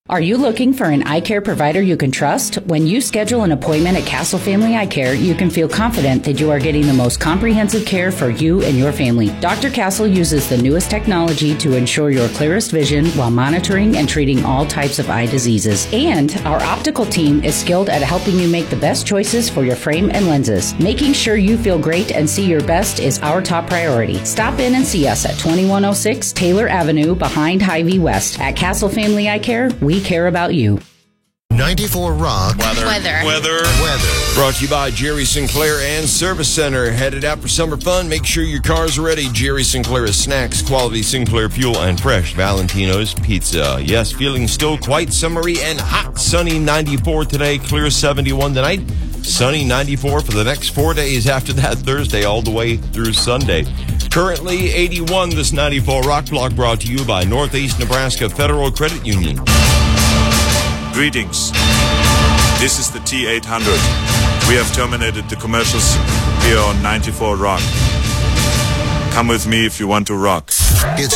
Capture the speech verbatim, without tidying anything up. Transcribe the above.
Are you looking for an eye care provider you can trust? When you schedule an appointment at Castle Family Eye Care, you can feel confident that you are getting the most comprehensive care for you and your family. Doctor Castle uses the newest technology to ensure your clearest vision while monitoring and treating all types of eye diseases. And our optical team is skilled at helping you make the best choices for your frame and lenses. Making sure you feel great and see your best is our top priority. Stop in and see us at twenty-one oh six Taylor Avenue behind Hy-Vee West. At Castle Family Eye Care, we care about you. ninety-four Rock. Weather. Weather. Weather. Weather. Brought to you by Jerry Sinclair and Service Center. Headed out for summer fun? Make sure your car's ready. Jerry Sinclair's snacks, quality Sinclair fuel, and fresh Valentino's pizza. Yes, feeling still quite summery and hot. Sunny ninety-four today, clear seventy-one tonight. Sunny ninety-four for the next four days after that, Thursday all the way through Sunday. Currently eighty-one, this ninety-four Rock Block brought to you by Northeast Nebraska Federal Credit Union. Greetings. This is the T eight hundred. We have terminated the commercials here on ninety-four Rock. Come with me if you want to rock. It's